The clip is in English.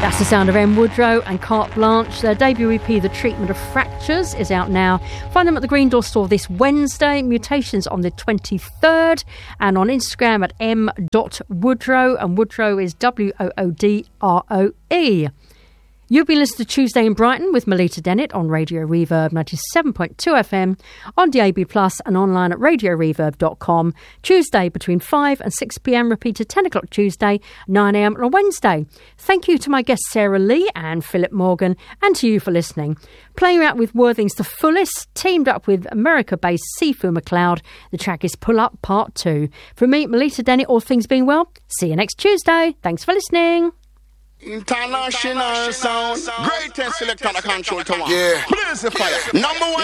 That's the sound of M. Woodrow and Carte Blanche. Their debut EP, The Treatment of Fractures, is out now. Find them at the Green Door store this Wednesday. Mutations on the 23rd. And on Instagram at m.woodrow. And Woodrow is Woodroe. You've been listening to Tuesday in Brighton with Melita Dennett on Radio Reverb 97.2 FM, on DAB+, and online at radioreverb.com. Tuesday between 5 and 6 p.m, repeated 10 o'clock Tuesday, 9 a.m. on Wednesday. Thank you to my guests Sarah Lee and Philip Morgan, and to you for listening. Playing out with Worthing's The Fullest, teamed up with America-based Sifu McLeod. The track is Pull Up Part 2. From me, Melita Dennett, all things being well, see you next Tuesday. Thanks for listening. International sound, greatest selector control to one. Yeah, blaze the fire. Number one